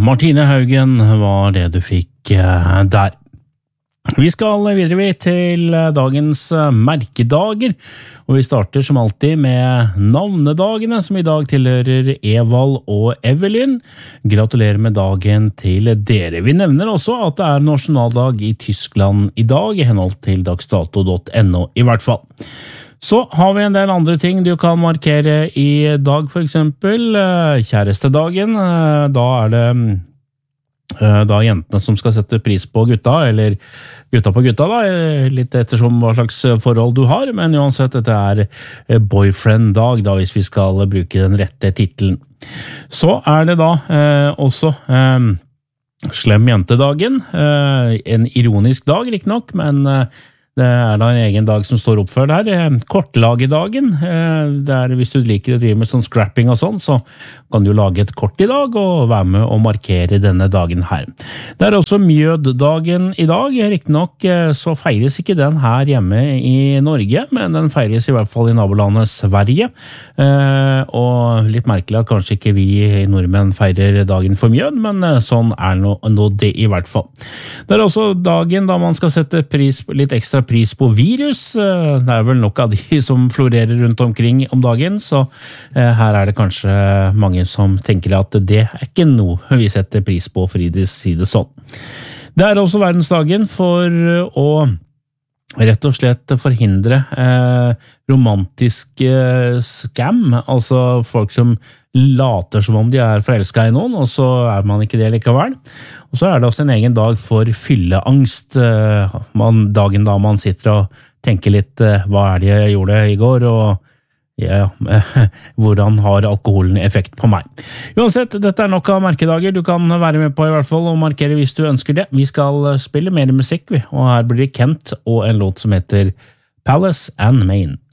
Martine Haugen var det du fikk der. Vi skal videre til dagens merkedager, og vi starter som alltid med navnedagene, som i dag tilhører Evald og Evelyn. Gratulerer med dagen til dere. Vi nevner også at det er nasjonaldag i Tyskland i dag, i henhold til dagsdato.no i hvert fall. Så har vi en del andre ting du kan markere i dag, for eksempel kjærestedagen. Da er det jentene som skal sette pris på gutta, eller gutta på gutta da, litt ettersom hva slags forhold du har, men uansett, dette er boyfriend-dag da, hvis vi skal bruke den rette titelen. Så er det da også slem jentedagen, en ironisk dag, riktig nok, men det er da en egen dag som står opp før der. Kortlagedagen, det er hvis du liker å drive med sånn scrapping og sånn, så kan du lage et kort i dag og være med og markere denne dagen her. Det er også mjøddagen i dag, riktig nok så feires ikke den her hjemme i Norge, men den feires i hvert fall i nabolandet Sverige, og litt merkelig at kanskje ikke vi nordmenn feirer dagen for mjød, men sånn er nå det i hvert fall. Det er også dagen da man skal sette litt ekstra pris på virus. Det er vel nok av de som florerer rundt omkring om dagen, så her er det kanskje mange som tenker at det er ikke noe vi setter pris på, for å si det sånn. Det er også verdensdagen for å rett og slett forhindre romantisk scam, altså folk som later som om de er forelsket i noen, og så er man ikke det likevel. Og så er det også en egen dag for fylleangst, dagen da man sitter og tenker litt, hva er det jeg gjorde i går, og hvordan har alkoholen effekt på meg. Uansett, dette er nok av merkedager du kan være med på i hvert fall, og markere hvis du ønsker det. Vi skal spille mer musikk, og her blir det Kent og en låt som heter Palace and Main.